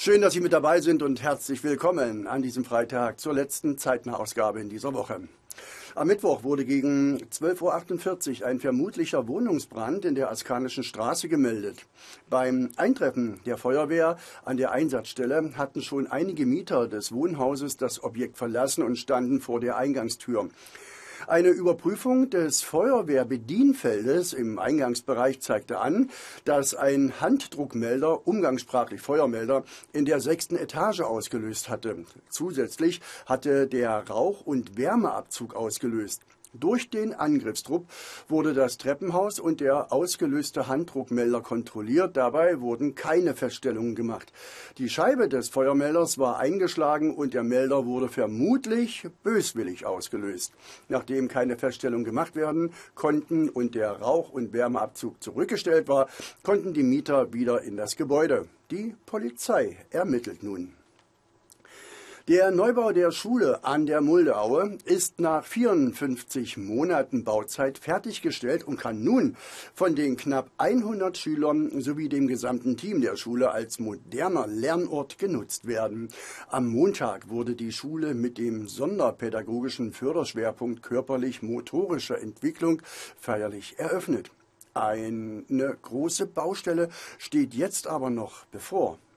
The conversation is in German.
Schön, dass Sie mit dabei sind und herzlich willkommen an diesem Freitag zur letzten Zeitnahausgabe in dieser Woche. Am Mittwoch wurde gegen 12:48 Uhr ein vermutlicher Wohnungsbrand in der Askanischen Straße gemeldet. Beim Eintreffen der Feuerwehr an der Einsatzstelle hatten schon einige Mieter des Wohnhauses das Objekt verlassen und standen vor der Eingangstür. Eine Überprüfung des Feuerwehrbedienfeldes im Eingangsbereich zeigte an, dass ein Handdruckmelder, umgangssprachlich Feuermelder, in der 6. Etage ausgelöst hatte. Zusätzlich hatte der Rauch- und Wärmeabzug ausgelöst. Durch den Angriffstrupp wurde das Treppenhaus und der ausgelöste Handdruckmelder kontrolliert. Dabei wurden keine Feststellungen gemacht. Die Scheibe des Feuermelders war eingeschlagen und der Melder wurde vermutlich böswillig ausgelöst. Nachdem keine Feststellungen gemacht werden konnten und der Rauch- und Wärmeabzug zurückgestellt war, konnten die Mieter wieder in das Gebäude. Die Polizei ermittelt nun. Der Neubau der Schule an der Muldeaue ist nach 54 Monaten Bauzeit fertiggestellt und kann nun von den knapp 100 Schülern sowie dem gesamten Team der Schule als moderner Lernort genutzt werden. Am Montag wurde die Schule mit dem sonderpädagogischen Förderschwerpunkt körperlich-motorische Entwicklung feierlich eröffnet. Eine große Baustelle steht jetzt aber noch bevor.